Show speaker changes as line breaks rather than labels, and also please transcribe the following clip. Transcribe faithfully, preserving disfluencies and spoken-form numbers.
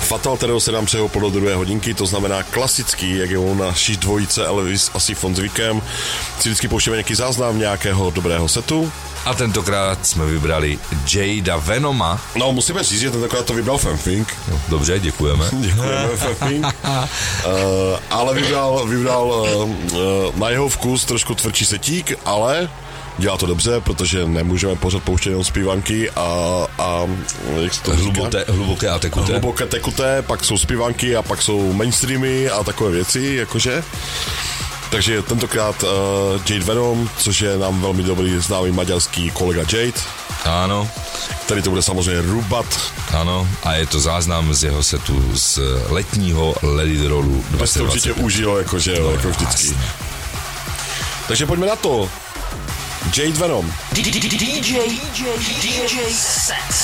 Fatal Terror se nám přehoupl do druhé hodinky, to znamená klasický, jak je u naší dvojice Elvis asi Fon zvykem. Si vždycky pouštíme nějaký záznam nějakého dobrého setu.
A tentokrát jsme vybrali Jada Venoma.
No, musíme říct, že tentokrát to vybral Femfink.
No, dobře, děkujeme.
Děkujeme, Femfink. uh, ale vybral, vybral uh, na jeho vkus trošku tvrdší setík, ale dělá to dobře, protože nemůžeme pořád pouštět jenom zpívanky a, a jak se to
Hluboké, hluboké a tekuté.
Hluboké tekuté, pak jsou zpívanky a pak jsou mainstreamy a takové věci, jakože. Takže tentokrát uh, Jade Venom, což je nám velmi dobrý známý maďarský kolega Jade.
Ano.
Který to bude samozřejmě rubat.
Ano, a je to záznam z jeho setu z letního Let It Rollu dvacet dvacet.
To určitě užilo, jakože, no, jako vždycky. Jasně. Takže pojďme na to. Jade Venom.
D J D J set.